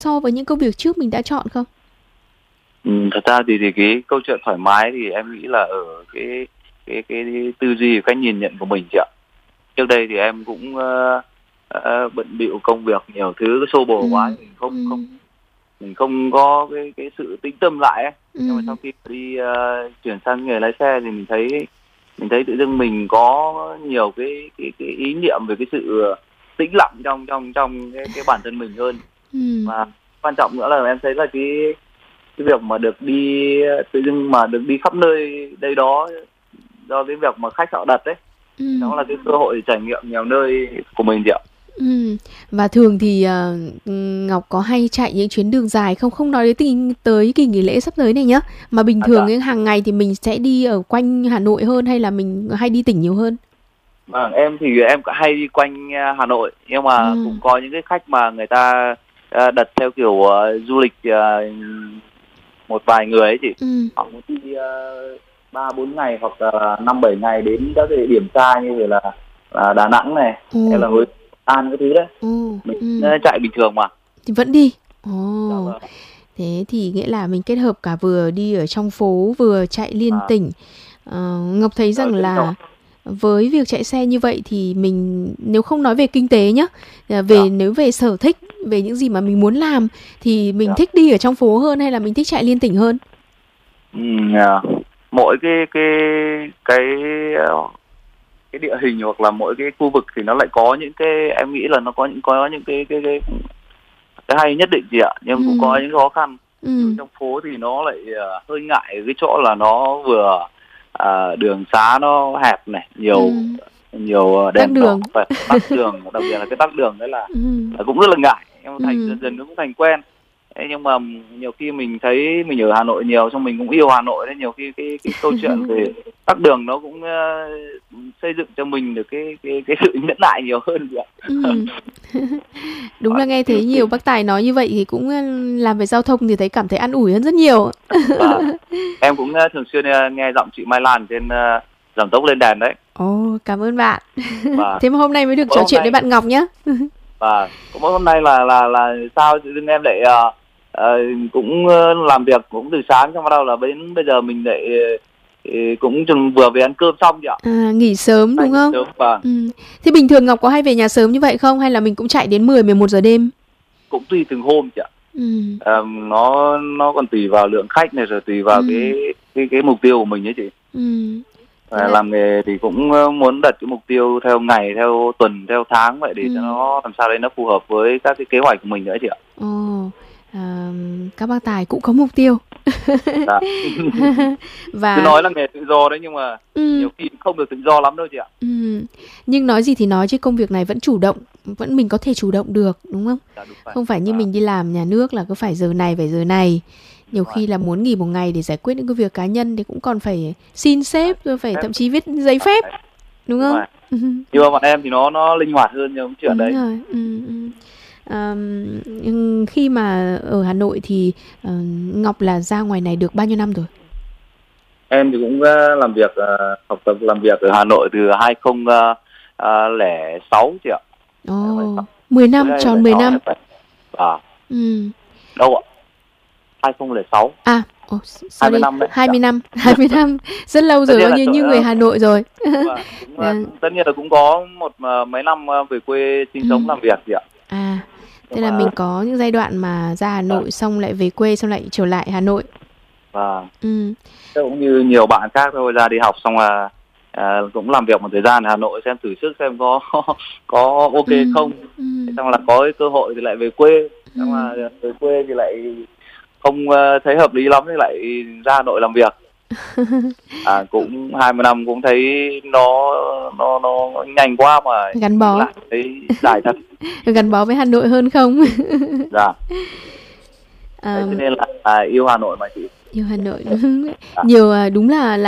so với những công việc trước mình đã chọn không? Thật ra thì cái câu chuyện thoải mái thì em nghĩ là ở cái tư duy, cách nhìn nhận của mình chị ạ. Trước đây thì em cũng bận bịu công việc nhiều thứ, xô bồ quá, mình không có cái sự tĩnh tâm lại ấy. Nhưng mà sau khi đi chuyển sang nghề lái xe thì mình thấy tự dưng mình có nhiều cái ý niệm về cái sự tĩnh lặng trong cái bản thân mình hơn. Và quan trọng nữa là em thấy là cái việc mà được đi, tự dưng mà được đi khắp nơi đây đó do cái việc mà khách họ đặt đấy, đó là cái cơ hội để trải nghiệm nhiều nơi của mình chị ạ. Và thường thì Ngọc có hay chạy những chuyến đường dài không? Không nói đến tới kỳ nghỉ lễ sắp tới này nhá, mà bình thường những hàng ngày thì mình sẽ đi ở quanh Hà Nội hơn hay là mình hay đi tỉnh nhiều hơn? Em thì em hay đi quanh Hà Nội, nhưng mà cũng có những cái khách mà người ta đặt theo kiểu du lịch một vài người ấy chị. Họ muốn đi 3-4 ngày hoặc là 5-7 ngày đến các địa điểm xa như là Đà Nẵng này, hay là Hội An cái thứ đấy. Mình chạy bình thường mà thì vẫn đi. Thế thì nghĩa là mình kết hợp cả vừa đi ở trong phố vừa chạy liên tỉnh. Ngọc thấy rằng là với việc chạy xe như vậy thì mình, nếu không nói về kinh tế nhá, nếu về sở thích, về những gì mà mình muốn làm thì mình thích đi ở trong phố hơn hay là mình thích chạy liên tỉnh hơn? Mỗi cái địa hình hoặc là mỗi cái khu vực thì nó lại có những cái, em nghĩ là nó có những cái hay nhất định gì ạ, nhưng cũng có những khó khăn. Trong phố thì nó lại hơi ngại cái chỗ là nó vừa đường xá nó hẹp này, nhiều đèn đỏ, tắc đường, đặc biệt là cái tắc đường đấy là cũng rất là ngại. Em dần dần nó cũng thành quen. Thế nhưng mà nhiều khi mình thấy mình ở Hà Nội nhiều, xong mình cũng yêu Hà Nội đấy, nhiều khi cái câu chuyện về tắc đường nó cũng xây dựng cho mình được cái sự nhẫn nại nhiều hơn vậy ạ. Đúng là nghe thấy nhiều bác Tài nói như vậy thì cũng làm về giao thông thì cảm thấy an ủi hơn rất nhiều. Em cũng thường xuyên nghe giọng chị Mai Lan trên giảm tốc lên đèn đấy. Cảm ơn bạn. Thế mà hôm nay mới được trò chuyện với bạn Ngọc nhé. Và mỗi hôm nay là sao tự dưng em lại cũng làm việc cũng từ sáng, xong bắt đầu là đến bây giờ mình lại cũng vừa về ăn cơm xong chị ạ. Nghỉ sớm đúng không? Sớm, Thế bình thường Ngọc có hay về nhà sớm như vậy không, hay là mình cũng chạy đến 10-11 giờ đêm? Cũng tùy từng hôm chị ạ. Nó còn tùy vào lượng khách này, rồi tùy vào cái mục tiêu của mình ấy chị. Làm nghề thì cũng muốn đặt cái mục tiêu theo ngày, theo tuần, theo tháng vậy, để cho nó làm sao đấy nó phù hợp với các cái kế hoạch của mình nữa chị ạ. Các bác Tài cũng có mục tiêu. Và cứ nói là nghề tự do đấy, nhưng mà nhiều khi không được tự do lắm đâu chị ạ. Nhưng nói gì thì nói chứ công việc này vẫn chủ động, vẫn mình có thể chủ động được đúng không? Đúng, không phải như mình đi làm nhà nước là cứ phải giờ này phải giờ này. Nhiều khi là muốn nghỉ một ngày để giải quyết những cái việc cá nhân thì cũng còn phải xin sếp, rồi phải thậm chí viết giấy phép, đúng không? Nhưng mà bọn em thì nó linh hoạt hơn trong chuyện đấy. Khi mà ở Hà Nội thì Ngọc là ra ngoài này được bao nhiêu năm rồi? Em thì cũng làm việc, học tập làm việc ở Hà Nội từ 2006 chị ạ. 10 năm, tròn 10 năm. Đâu ạ? 2006. 20 năm đấy. 20 năm. Rất lâu rồi, như người Hà Nội rồi. Tất nhiên là cũng có mấy năm về quê sinh sống làm việc chị ạ. Thế là mình có những giai đoạn mà ra Hà Nội xong lại về quê, xong lại trở lại Hà Nội. Cũng như nhiều bạn khác thôi, ra đi học xong là cũng làm việc một thời gian ở Hà Nội xem thử sức xem có ok không. Xong là có cái cơ hội thì lại về quê, xong là về quê thì lại không thấy hợp lý lắm thì lại ra Hà Nội làm việc. Cũng 20 năm cũng thấy nó nhanh quá mà gắn bó, thấy dài thật. Gắn bó với Hà Nội hơn không? Cho nên là yêu Hà Nội mà chị. Yêu Hà Nội nhiều, đúng là